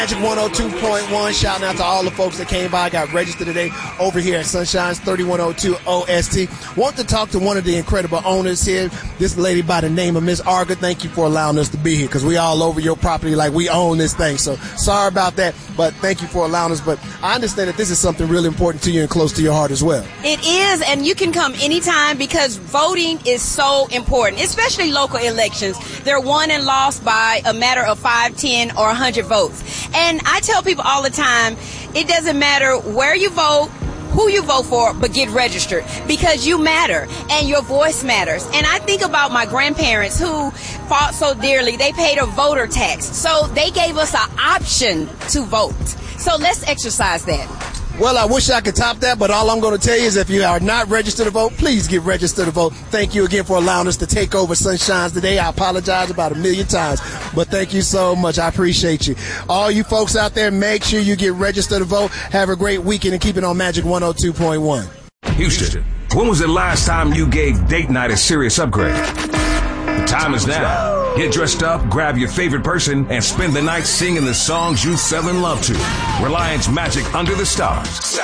Magic 102.1, shouting out to all the folks that came by, got registered today over here at Sunshine's 3102 OST. Want to talk to one of the incredible owners here, this lady by the name of Miss Arga. Thank you for allowing us to be here, because we all over your property like we own this thing. So sorry about that, but thank you for allowing us. But I understand that this is something really important to you and close to your heart as well. It is, and you can come anytime because voting is so important, especially local elections. They're won and lost by a matter of 5, 10, or 100 votes. And I tell people all the time, it doesn't matter where you vote, who you vote for, but get registered, because you matter and your voice matters. And I think about my grandparents who fought so dearly. They paid a voter tax, so they gave us an option to vote. So let's exercise that. Well, I wish I could top that, but all I'm going to tell you is if you are not registered to vote, please get registered to vote. Thank you again for allowing us to take over Sunshine's today. I apologize about 1,000,000 times, but thank you so much. I appreciate you. All you folks out there, make sure you get registered to vote. Have a great weekend and keep it on Magic 102.1. Houston, when was the last time you gave date night a serious upgrade? The time is now. Get dressed up, grab your favorite person, and spend the night singing the songs you fell in love to. Reliance Magic Under the Stars.